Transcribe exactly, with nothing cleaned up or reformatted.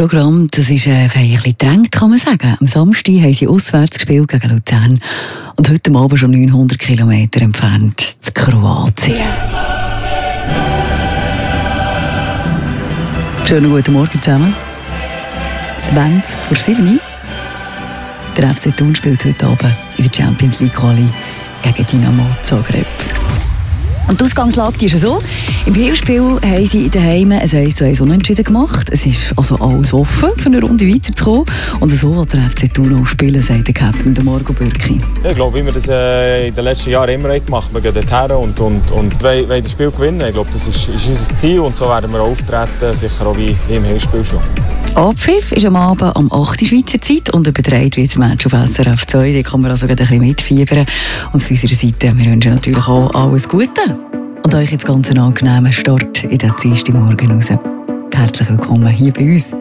Programm, das ist äh, ein bisschen gedrängt, kann man sagen. Am Samstag haben sie auswärts gespielt gegen Luzern und heute Abend schon neunhundert Kilometer entfernt in Kroatien. Schönen guten Morgen zusammen. zwanzig vor sieben. Der F C Thun spielt heute Abend in der Champions League Quali gegen Dinamo Zagreb. Und die Ausgangslage die ist so. Im Hinspiel haben sie daheim ein eins zu eins Unentschieden gemacht. Es ist also alles offen, für eine Runde weiterzukommen. Und so will der F C Thun auch spielen, sagt der Captain Marco Bürki. Ja, ich glaube, wie wir das äh, in den letzten Jahren immer gemacht haben. Wir gehen dorthin und, und, und wollen, wollen das Spiel gewinnen. Ich glaube, das ist, ist unser Ziel und so werden wir auftreten, sicher auch wie, wie im Hinspiel schon. Abpfiff ist am Abend um acht Uhr Schweizer Zeit und übertragen wird der Match auf S R F zwei. Da kann man also ein bisschen mitfiebern. Und von unserer Seite, wir wünschen natürlich auch alles Gute. Und euch jetzt ganz einen angenehmen Start in den Dienstagmorgen raus. Herzlich willkommen hier bei uns.